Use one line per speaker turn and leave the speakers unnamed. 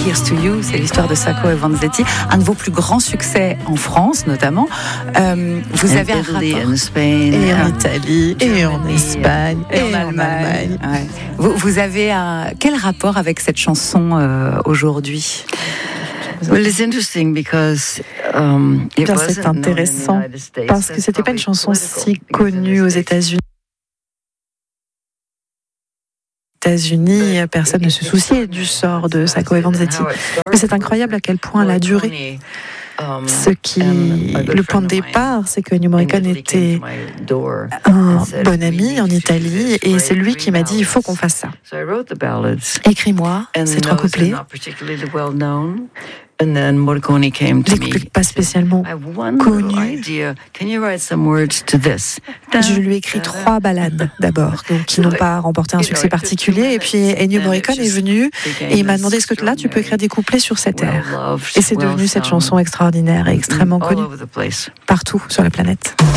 Here's to You, c'est l'histoire de Sacco et Vanzetti, un de vos plus grands succès en France notamment. Vous avez un rapport
en Italie, et en Espagne, et en Allemagne.
Ouais. Vous avez quel rapport avec cette chanson aujourd'hui?
C'est intéressant parce que c'était pas une chanson si connue aux États-Unis. Personne ne se souciait du sort de Sacco et Vanzetti. Mais c'est incroyable à quel point elle a duré. Le point de départ, c'est que Ennio Morricone était un bon ami en Italie et c'est lui qui m'a dit il faut qu'on fasse ça. Écris-moi ces 3 couplets. Des couplets pas spécialement connus. Je lui ai écrit 3 ballades d'abord, donc qui n'ont pas remporté un succès particulier. Et puis Ennio Morricone est venu et il m'a demandé est-ce que là tu peux écrire des couplets sur cette air. Et c'est devenu cette chanson extraordinaire et extrêmement connue partout sur la planète.